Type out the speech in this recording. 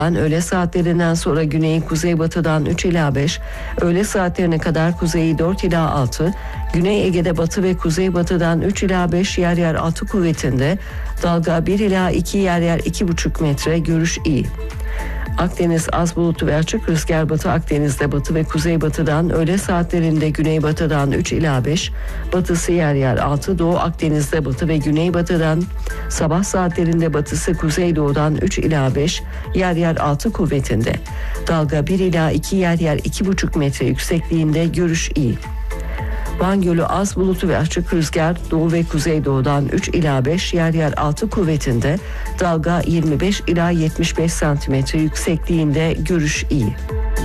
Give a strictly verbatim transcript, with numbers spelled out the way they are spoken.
Öğle saatlerinden sonra güneyi kuzeybatıdan üç ila beş, öğle saatlerine kadar kuzeyi dört ila altı, Güney Ege'de batı ve kuzeybatıdan üç ila beş, yer yer altı kuvvetinde, dalga bir ila iki, yer yer iki buçuk metre, görüş iyi. Akdeniz az bulutlu ve açık, rüzgar batı Akdeniz'de batı ve kuzeybatıdan öğle saatlerinde güneybatıdan üç ila beş, batısı yer yer altı, Doğu Akdeniz'de batı ve güneybatıdan sabah saatlerinde batısı kuzeydoğudan üç ila beş, yer yer altı kuvvetinde. Dalga bir ila iki, yer yer iki buçuk metre yüksekliğinde, görüş iyi. Van Gölü az bulutlu ve açık, rüzgar doğu ve kuzeydoğudan üç ila beş, yer yer altı kuvvetinde, dalga yirmi beş ila yetmiş beş santimetre yüksekliğinde, görüş iyi.